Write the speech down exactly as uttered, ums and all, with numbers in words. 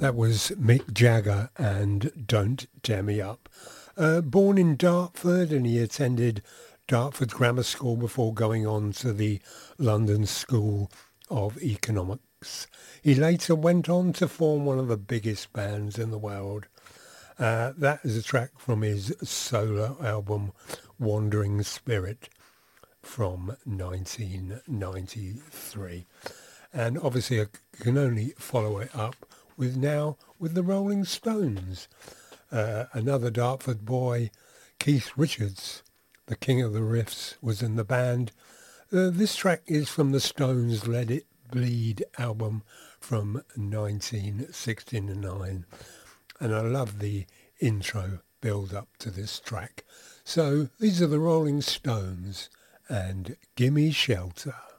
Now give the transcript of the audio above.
That was Mick Jagger and Don't Tear Me Up. Uh, born in Dartford, and he attended Dartford Grammar School before going on to the London School of Economics. He later went on to form one of the biggest bands in the world. Uh, that is a track from his solo album Wandering Spirit from nineteen ninety-three. And obviously I can only follow it up with now with the Rolling Stones. Uh, another Dartford boy, Keith Richards, the king of the riffs, was in the band. Uh, this track is from the Stones' Let It Bleed album from nineteen sixty-nine. And I love the intro build up to this track. So these are the Rolling Stones and Gimme Shelter.